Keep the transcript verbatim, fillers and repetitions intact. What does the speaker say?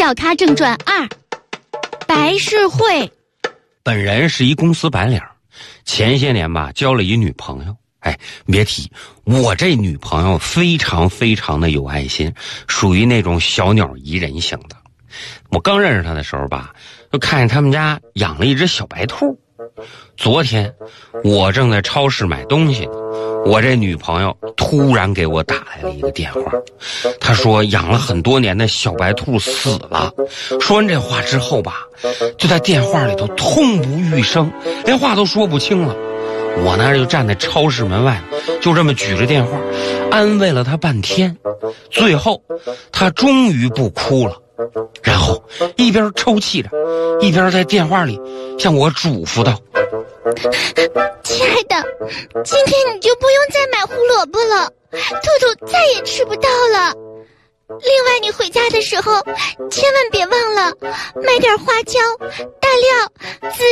小咖正传二，白事会。 本人是一公司白领，前些年吧交了一女朋友。哎，别提，我这女朋友非常非常的有爱心，属于那种小鸟依人型的。我刚认识她的时候吧，就看见他们家养了一只小白兔。昨天我正在超市买东西，我这女朋友突然给我打来了一个电话，她说养了很多年的小白兔死了。说完这话之后吧，就在电话里头痛不欲生，连话都说不清了。我呢就站在超市门外，就这么举着电话安慰了她半天，最后她终于不哭了，然后一边抽泣着，一边在电话里向我嘱咐道： 亲爱的，今天你就不用再买胡萝卜了，兔兔再也吃不到了。另外，你回家的时候千万别忘了买点花椒、大料、孜